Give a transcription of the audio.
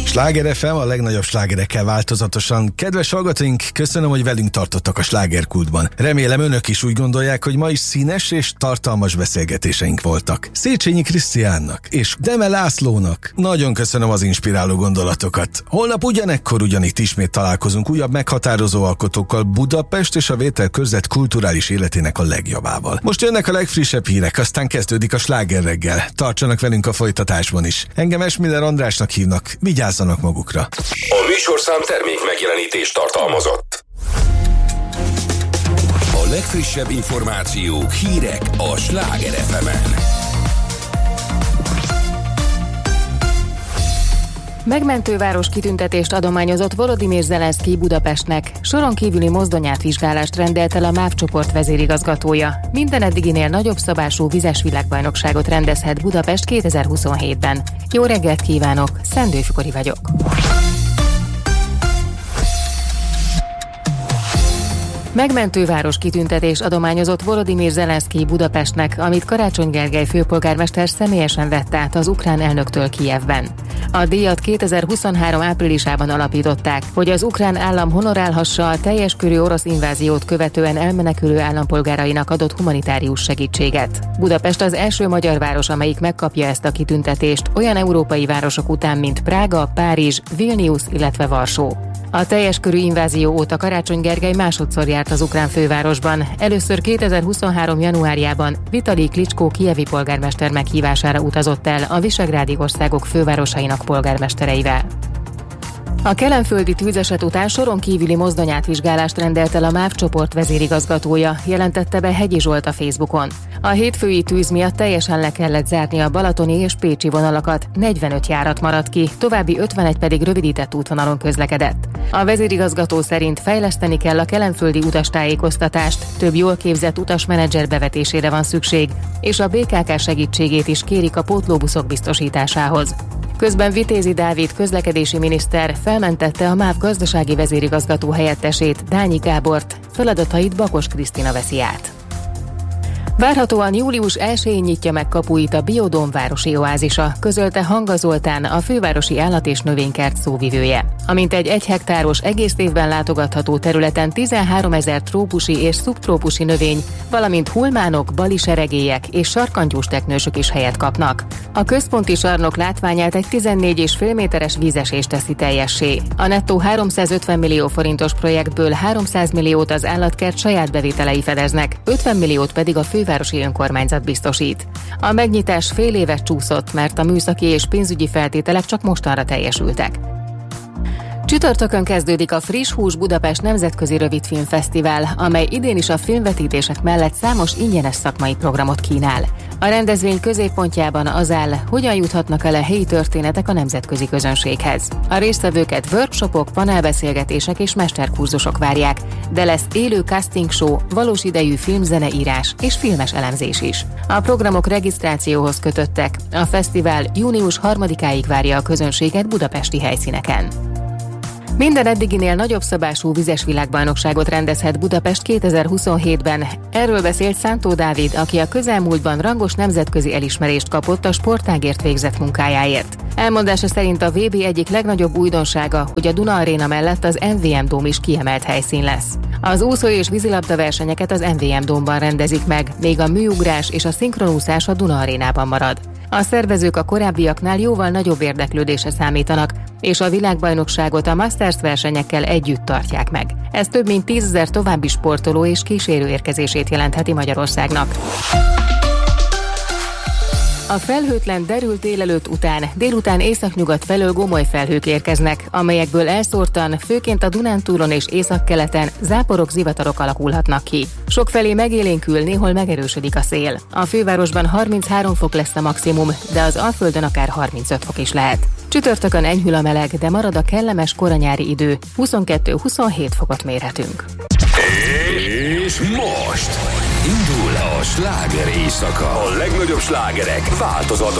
Sláger FM, a legnagyobb slágerekkel változatosan. Kedves hallgatóink, köszönöm, hogy velünk tartottak a slágerkultban. Remélem önök is úgy gondolják, hogy ma is színes és tartalmas beszélgetéseink voltak. Széchenyi Krisztiánnak és Deme Lászlónak nagyon köszönöm az inspiráló gondolatokat. Holnap ugyanekkor ugyanitt ismét találkozunk újabb meghatározó alkotókkal Budapest és a Vételkörzet kulturális életének a legjobbával. Most jönnek a legfrissebb hírek, aztán kezdődik a Sláger reggel. Tartsanak velünk a folytatásban is. Engem Esmiller Andrásnak hívnak, vigyázzanak magukra. A műsorszám termék megjelenítést tartalmazott. A legfrissebb információk, hírek a Sláger FM-en. Megmentőváros kitüntetést adományozott Volodymyr Zelenszkij Budapestnek. Soron kívüli mozdonyátvizsgálást rendelt el a MÁV csoport vezérigazgatója. Minden eddiginél nagyobb szabású vizes világbajnokságot rendezhet Budapest 2027-ben. Jó reggelt kívánok, Szendő Fikori vagyok. Megmentőváros kitüntetés adományozott Volodymyr Zelenszkij Budapestnek, amit Karácsony Gergely főpolgármester személyesen vett át az ukrán elnöktől Kijevben. A díjat 2023 áprilisában alapították, hogy az ukrán állam honorálhassa a teljes körű orosz inváziót követően elmenekülő állampolgárainak adott humanitárius segítséget. Budapest az első magyar város, amelyik megkapja ezt a kitüntetést, olyan európai városok után, mint Prága, Párizs, Vilnius, illetve Varsó. A teljes körű invázió óta Karácsony Gergely másodszor járt az ukrán fővárosban. Először 2023. januárjában Vitalij Klitschko kijevi polgármester meghívására utazott el a visegrádi országok fővárosainak polgármestereivel. A kelenföldi tűzeset után soron kívüli mozdonyátvizsgálást rendelt el a MÁV csoport vezérigazgatója, jelentette be Hegyi Zsolt a Facebookon. A hétfői tűz miatt teljesen le kellett zárni a balatoni és pécsi vonalakat, 45 járat maradt ki, további 51 pedig rövidített útvonalon közlekedett. A vezérigazgató szerint fejleszteni kell a kelenföldi utastájékoztatást, több jól képzett utasmenedzser bevetésére van szükség, és a BKK segítségét is kérik a pótlóbuszok biztosításához. Közben Vitézi Dávid közlekedési miniszter felmentette a MÁV gazdasági vezérigazgató helyettesét, Dányi Gábort, feladatait Bakos Krisztina veszi át. Várhatóan július 1-én nyitja meg kapuit a Biodóm városi oázisa, közölte Hanga Zoltán, a fővárosi állat- és növénykert szóvivője. Amint egy 1 hektáros egész évben látogatható területen 13 000 trópusi és szubtrópusi növény, valamint hulmánok, baliseregélyek és sarkantyús teknősök is helyet kapnak. A központi sarnok látványát egy 14,5 méteres vízesés teszi teljessé. A nettó 350 millió forintos projektből 300 milliót az állatkert saját bevételei fedeznek, 50 milliót pedig a fővárosi önkormányzat biztosít. A megnyitás fél évet csúszott, mert a műszaki és pénzügyi feltételek csak mostanra teljesültek. Csütörtökön kezdődik a Friss Hús Budapest Nemzetközi Rövidfilmfesztivál, amely idén is a filmvetítések mellett számos ingyenes szakmai programot kínál. A rendezvény középpontjában az áll, hogyan juthatnak el a helyi történetek a nemzetközi közönséghez. A résztvevőket workshopok, panelbeszélgetések és mesterkurzusok várják, de lesz élő casting show, valós idejű filmzeneírás és filmes elemzés is. A programok regisztrációhoz kötöttek, a fesztivál június 3-áig várja a közönséget budapesti helyszíneken. Minden eddiginél nagyobb szabású vizes világbajnokságot rendezhet Budapest 2027-ben. Erről beszélt Szántó Dávid, aki a közelmúltban rangos nemzetközi elismerést kapott a sportágért végzett munkájáért. Elmondása szerint a VB egyik legnagyobb újdonsága, hogy a Duna Aréna mellett az MVM Dóm is kiemelt helyszín lesz. Az úszó- és vízilabda versenyeket az MVM Dómban rendezik meg, még a műugrás és a szinkronúszás a Duna Arénában marad. A szervezők a korábbiaknál jóval nagyobb érdeklődésre számítanak, és a világbajnokságot a Masters versenyekkel együtt tartják meg. Ez több mint 10 000 további sportoló és kísérő érkezését jelentheti Magyarországnak. A felhőtlen derült délelőtt után, délután északnyugat felől gomoly felhők érkeznek, amelyekből elszórtan, főként a Dunántúlon és északkeleten záporok, zivatarok alakulhatnak ki. Sokfelé megélénkül, néhol megerősödik a szél. A fővárosban 33 fok lesz a maximum, de az Alföldön akár 35 fok is lehet. Csütörtökön enyhül a meleg, de marad a kellemes koranyári idő. 22-27 fokot mérhetünk. És most indul a sláger éjszaka. A legnagyobb slágerek változatban.